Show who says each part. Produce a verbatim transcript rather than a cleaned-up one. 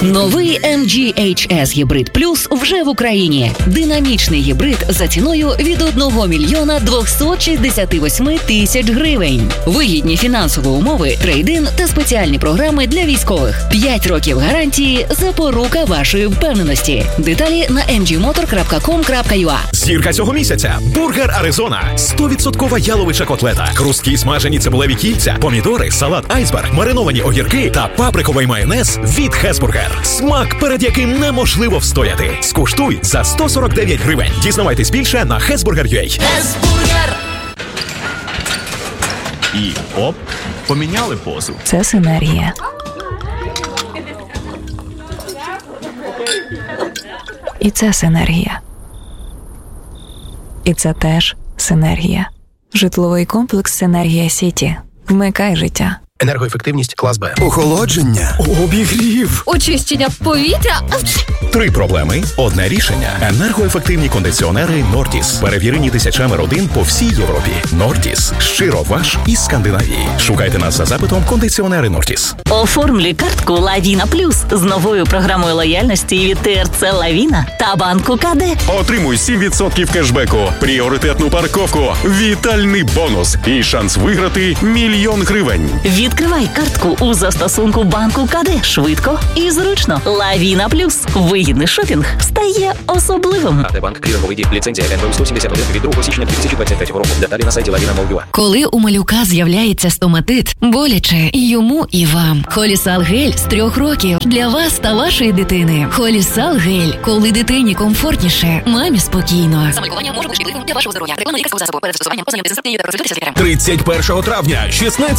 Speaker 1: Новий ем джі ейч ес Гібрид Плюс вже в Україні. Динамічний гібрид за ціною від одного мільйона двохсот шістдесят вісім тисяч гривень. Вигідні фінансові умови, трейд-ін та спеціальні програми для військових. п'ять років гарантії – запорука вашої впевненості. Деталі на ем джі мотор крапка ком крапка ю а.
Speaker 2: Зірка цього місяця – бургер Аризона. сто відсотків яловича котлета, хрусткі смажені цибулеві кільця, помідори, салат айсберг, мариновані огірки та паприковий майонез від Хесбургер. Смак, перед яким неможливо встояти. Скуштуй за сто сорок дев'ять гривень. Дізнавайтесь більше на хесбургер крапка ю а.
Speaker 3: Хесбургер!
Speaker 4: І оп, поміняли позу.
Speaker 5: Це синергія. І це синергія. І це теж синергія. Житловий комплекс «Синергія Сіті». Вмикай життя.
Speaker 6: Енергоефективність клас Б.
Speaker 2: Охолодження, обігрів,
Speaker 3: Очищення повітря.
Speaker 2: три проблеми, одне рішення. Енергоефективні кондиціонери Нортіс. Перевірені тисячами родин по всій Європі. Нортіс. Щиро ваш із Скандинавії. Шукайте нас за запитом «Кондиціонери Нортіс».
Speaker 7: Оформлюй картку «Лавіна Плюс» з новою програмою лояльності від те ер це «Лавіна» та банку КАД.
Speaker 8: Отримуй сім відсотків кешбеку, пріоритетну парковку, вітальний бонус і шанс виграти мільйон гривень.
Speaker 7: Відкривай картку у застосунку банку КАД швидко і зручно. «Лавіна Плюс». Вигідний шопінг стає особливим.
Speaker 6: АТ Банк, кліринговий дій, ліцензія ен ве сто сімдесят один від другого січня дві тисячі двадцять третього року. Деталі на сайті лавіна крапка ю а.
Speaker 1: Коли у малюка з'являється стоматит, боляче і йому, і вам. Холісал гель з трьох років для вас та вашої дитини. Холісал гель, коли дитині комфортніше, мамі спокійно.
Speaker 3: Самолікування може бути шкідливим для вашого здоров'я. Реклама лікарського засобу. Перед застосуванням ознайомтеся з інструкцією та консультуйтеся з лікарем.
Speaker 2: тридцять першого травня, шістнадцять